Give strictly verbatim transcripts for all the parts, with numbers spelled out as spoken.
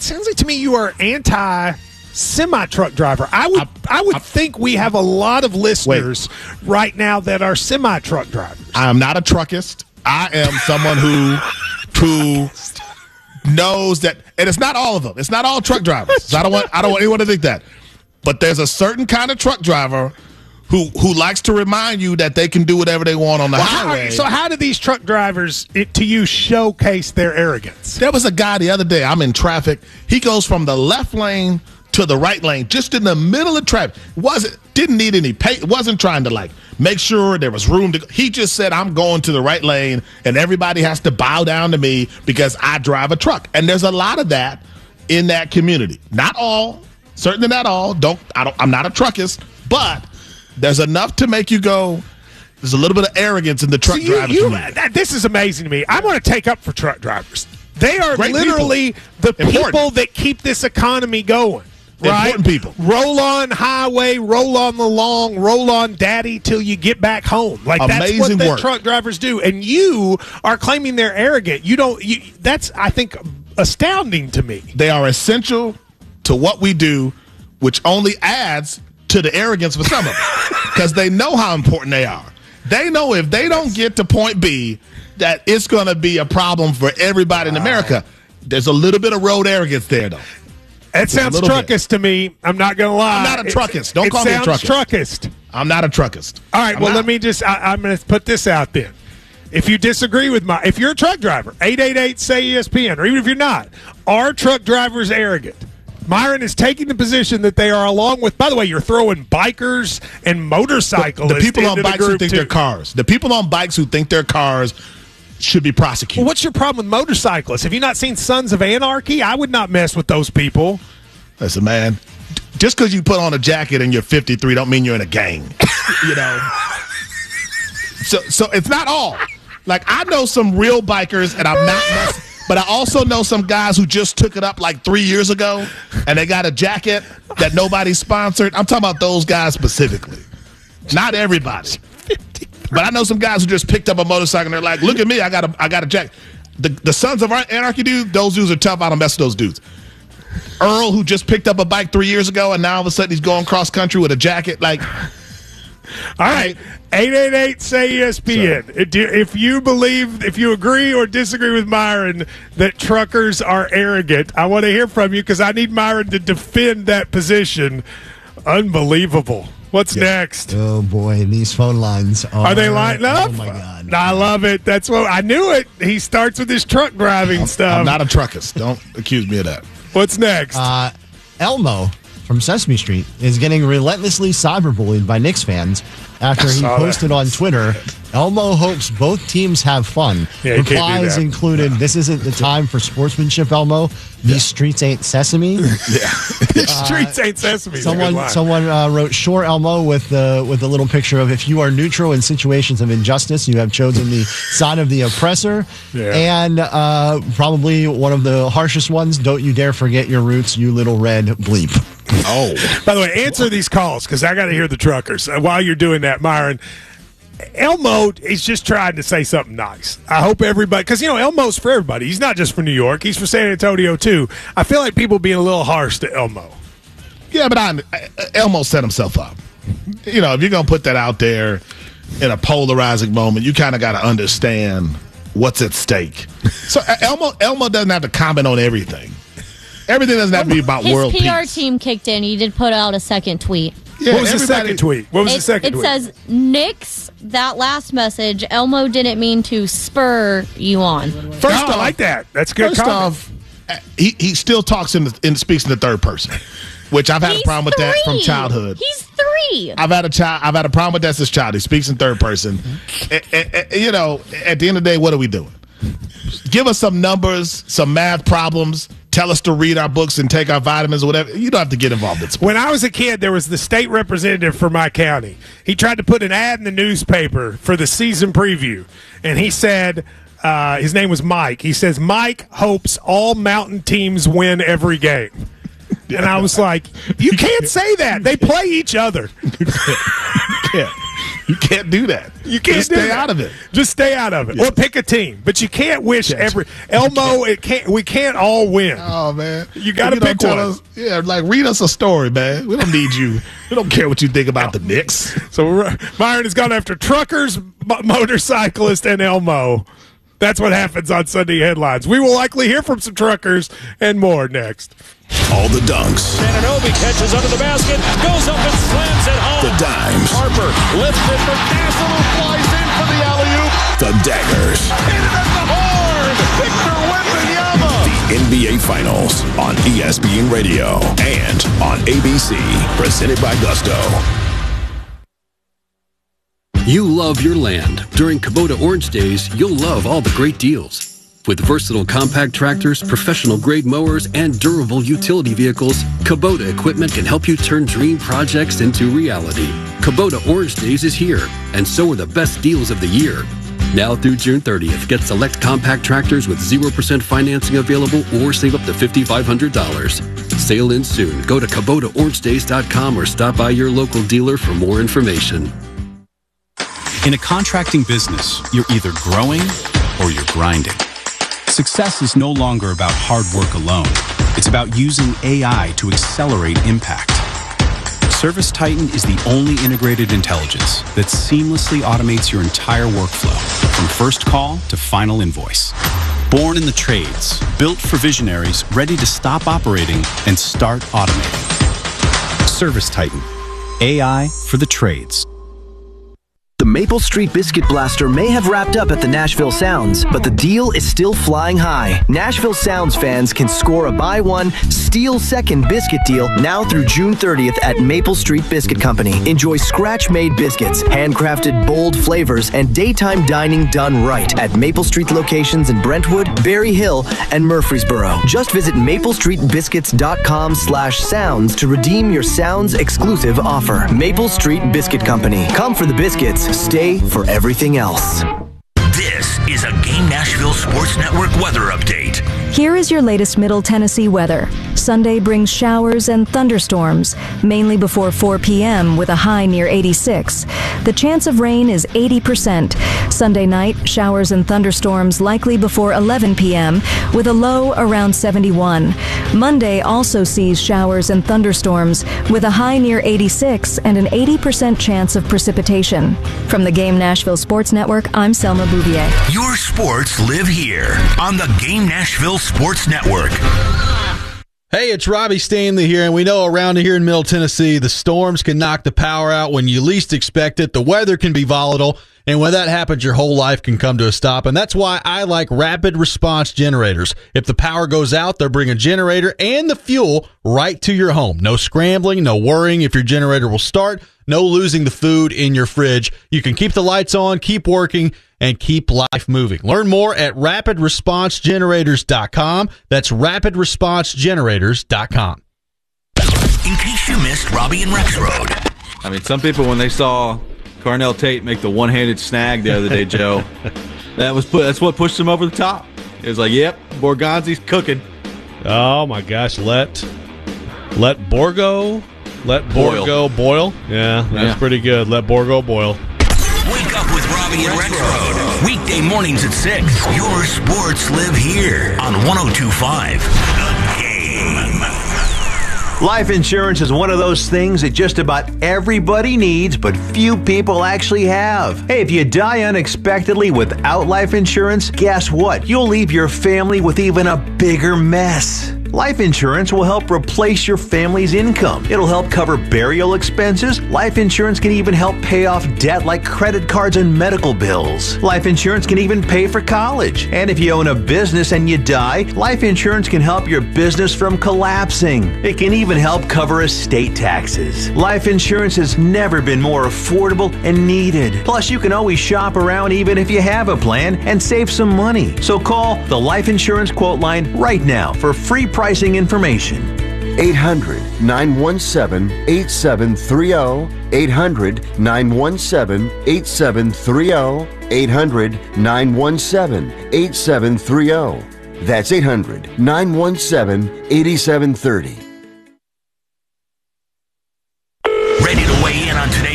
sounds like to me you are anti semi-truck driver. I would I, I would I, think we have a lot of listeners wait. right now that are semi-truck drivers. I am not a truckist. I am someone who who knows that, and it's not all of them. It's not all truck drivers. So I don't want I don't want anyone to think that. But there's a certain kind of truck driver who who likes to remind you that they can do whatever they want on the well, highway. How, so how do these truck drivers, it, to you, showcase their arrogance? There was a guy the other day, I'm in traffic. He goes from the left lane to the right lane, just in the middle of traffic. Wasn't didn't need any pay. Wasn't trying to like make sure there was room to. He just said, "I'm going to the right lane, and everybody has to bow down to me because I drive a truck." And there's a lot of that in that community. Not all, certainly not all. Don't I don't. I'm not a truckist, but there's enough to make you go. There's a little bit of arrogance in the truck so you, drivers. You, that, this is amazing to me. I want to take up for truck drivers. They are Great literally people. the Important. people that keep this economy going. Right? Important people. Roll on highway, roll on the long, roll on daddy till you get back home. Like Amazing that's what the work. truck drivers do. And you are claiming they're arrogant. You don't. You, that's I think astounding to me. They are essential to what we do, which only adds to the arrogance for some of them because they know how important they are. They know if they don't get to point B, that it's going to be a problem for everybody wow. in America. There's a little bit of road arrogance there, though. It sounds truckist to me. I'm not going to lie. I'm not a truckist. Don't it call me a truckist. truckist. I'm not a truckist. All right. I'm well, not. let me just. I, I'm going to put this out then. If you disagree with my, if you're a truck driver, eight eight eight say E S P N, or even if you're not, are truck drivers arrogant? Myron is taking the position that they are, along with. By the way, you're throwing bikers and motorcyclists. The people on into bikes the who group think too. they're cars. The people on bikes who think they're cars should be prosecuted. Well, what's your problem with motorcyclists? Have you not seen Sons of Anarchy? I would not mess with those people. Listen, man, just because you put on a jacket and you're fifty-three don't mean you're in a gang. You know? So so it's not all. Like, I know some real bikers, and I'm not messing, but I also know some guys who just took it up like three years ago, and they got a jacket that nobody sponsored. I'm talking about those guys specifically. Not everybody. But I know some guys who just picked up a motorcycle, and they're like, look at me, I got a, I got a jacket. The, the Sons of Anarchy dude, those dudes are tough. I don't mess with those dudes. Earl, who just picked up a bike three years ago, and now all of a sudden he's going cross country with a jacket. Like, all right, eight eight eight say E S P N. If you believe, if you agree or disagree with Myron that truckers are arrogant, I want to hear from you because I need Myron to defend that position. Unbelievable. What's yeah. next? Oh boy, these phone lines are, are they lighting up? Oh my god! I love it. That's what I knew it. He starts with his truck driving I'm, stuff. I'm not a truckist. Don't accuse me of that. What's next? Uh, Elmo from Sesame Street is getting relentlessly cyberbullied by Knicks fans after he posted that. on Twitter, Elmo hopes both teams have fun. Yeah, Replies included, this isn't the time for sportsmanship, Elmo. These yeah. streets ain't sesame. Yeah. These uh, streets ain't sesame. Someone someone uh, wrote, sure, Elmo, with the, with a little picture of, if you are neutral in situations of injustice, you have chosen the side of the oppressor. Yeah. And uh, probably one of the harshest ones, don't you dare forget your roots, you little red bleep. Oh. By the way, answer these calls because I got to hear the truckers. Uh, while you're doing that, Myron, Elmo is just trying to say something nice. I hope everybody, because, you know, Elmo's for everybody. He's not just for New York. He's for San Antonio, too. I feel like people being a little harsh to Elmo. Yeah, but I'm, Elmo set himself up. You know, if you're going to put that out there in a polarizing moment, you kind of got to understand what's at stake. So Elmo, Elmo doesn't have to comment on everything. Everything doesn't have to be about His world P R peace. team kicked in. He did put out a second tweet. Yeah, what was the second tweet? What was it, the second it tweet? It says, Knicks, that last message, Elmo didn't mean to spur you on. First no, off, I like that. That's good First comment. off, he, he still talks in, the, in speaks in the third person, which I've had He's a problem with three. that from childhood. He's three. I've had a child. I've had a problem with that since child. He speaks in third person. and, and, and, you know, at the end of the day, what are we doing? Give us some numbers, some math problems. Tell us to read our books and take our vitamins or whatever. You don't have to get involved in sports. When I was a kid, there was the state representative for my county. He tried to put an ad in the newspaper for the season preview, and he said, uh, his name was Mike. He says, Mike hopes all mountain teams win every game. And I was like, you can't say that. They play each other. Yeah. You can't do that. You can't Just do stay that. out of it. Just stay out of it, Yeah. or pick a team. But you can't wish every Elmo. It can't. We can't all win. Oh man, You gotta don't pick tell one. Us, yeah, like read us a story, man. We don't need you. We don't care what you think about the Knicks. So we're- Myron has gone after truckers, mo- motorcyclists, and Elmo. That's what happens on Sunday headlines. We will likely hear from some truckers and more next. All the dunks. Ananobi catches under the basket, goes up and slams it home. The dimes. Harper lifts it for Dassel, who flies in for the alley-oop. The daggers. Hit it at the horn. Victor Wembanyama. The N B A Finals on E S P N Radio and on A B C. Presented by Gusto. You love your land. During Kubota Orange Days, you'll love all the great deals. With versatile compact tractors, professional-grade mowers, and durable utility vehicles, Kubota equipment can help you turn dream projects into reality. Kubota Orange Days is here, and so are the best deals of the year. Now through June thirtieth, get select compact tractors with zero percent financing available or save up to five thousand five hundred dollars. Sale ends soon. Go to Kubota Orange Days dot com or stop by your local dealer for more information. In a contracting business, you're either growing or you're grinding. Success is no longer about hard work alone. It's about using A I to accelerate impact. ServiceTitan is the only integrated intelligence that seamlessly automates your entire workflow, from first call to final invoice. Born in the trades, built for visionaries ready to stop operating and start automating. ServiceTitan, A I for the trades. The Maple Street Biscuit Blaster may have wrapped up at the Nashville Sounds, but the deal is still flying high. Nashville Sounds fans can score a buy one, steal second biscuit deal now through June thirtieth at Maple Street Biscuit Company. Enjoy scratch-made biscuits, handcrafted bold flavors, and daytime dining done right at Maple Street locations in Brentwood, Berry Hill, and Murfreesboro. Just visit maple street biscuits dot com slash sounds to redeem your Sounds exclusive offer. Maple Street Biscuit Company. Come for the biscuits. Stay for everything else. This is a Game Nashville Sports Network weather update. Here is your latest Middle Tennessee weather. Sunday brings showers and thunderstorms, mainly before four p.m. with a high near eighty-six. The chance of rain is eighty percent. Sunday night, showers and thunderstorms likely before eleven p.m. with a low around seventy-one. Monday also sees showers and thunderstorms with a high near eighty-six and an eighty percent chance of precipitation. From the Game Nashville Sports Network, I'm Selma Bouvier. Your sports live here on the Game Nashville Sports Network. Hey, it's Robbie Stanley here, and we know around here in Middle Tennessee, the storms can knock the power out when you least expect it. The weather can be volatile, and when that happens, your whole life can come to a stop, and that's why I like rapid response generators. If the power goes out, they'll bring a generator and the fuel right to your home. No scrambling, no worrying if your generator will start, no losing the food in your fridge. You can keep the lights on, keep working, and keep life moving. Learn more at rapid response generators dot com. That's rapid response generators dot com. In case you missed Robbie and Rex Road. I mean, some people, when they saw Carnell Tate make the one-handed snag the other day, Joe, that was put, that's what pushed them over the top. It was like, yep, Borgonzi's cooking. Oh, my gosh. Let let Borgo, let Borgo boil. boil. Yeah, that's Yeah. pretty good. Let Borgo boil. Wake up with Robbie and Rex Road. Weekday mornings at six. Your sports live here on one oh two point five. The Game. Life insurance is one of those things that just about everybody needs, but few people actually have. Hey, if you die unexpectedly without life insurance, guess what? You'll leave your family with even a bigger mess. Life insurance will help replace your family's income. It'll help cover burial expenses. Life insurance can even help pay off debt like credit cards and medical bills. Life insurance can even pay for college. And if you own a business and you die, life insurance can help your business from collapsing. It can even help cover estate taxes. Life insurance has never been more affordable and needed. Plus, you can always shop around even if you have a plan and save some money. So call the Life Insurance Quote Line right now for free pricing information. eight hundred, nine one seven, eight seven three zero. eight hundred, nine one seven, eight seven three zero. eight hundred, nine one seven, eight seven three zero. That's eight hundred, nine one seven, eight seven three zero. Ready to weigh in on today's big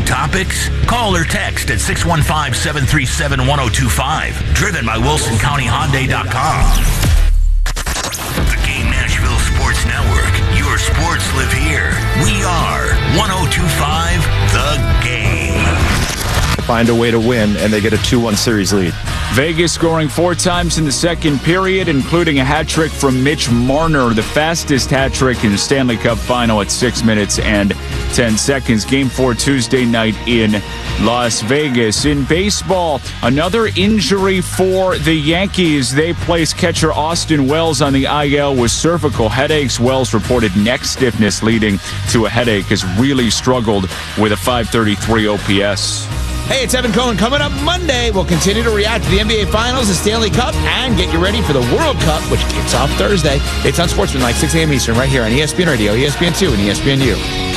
topics? Call or text at six one five, seven three seven, one zero two five. Driven by Wilson County Hyundai dot com. The Game Nashville Sports Network. Your sports live here. We are one oh two point five The Game. Find a way to win, and they get a two one series lead. Vegas scoring four times in the second period, including a hat trick from Mitch Marner, the fastest hat trick in the Stanley Cup final at six minutes and ten seconds. Game four Tuesday night in Las Vegas. In baseball, another injury for the Yankees. They placed catcher Austin Wells on the I L with cervical headaches. Wells reported neck stiffness leading to a headache, has really struggled with a five thirty-three O P S. Hey, it's Evan Cohen. Coming up Monday, we'll continue to react to the N B A Finals, the Stanley Cup, and get you ready for the World Cup, which kicks off Thursday. It's on Sportsman, like six a.m. Eastern, right here on E S P N Radio, E S P N two, and E S P N U.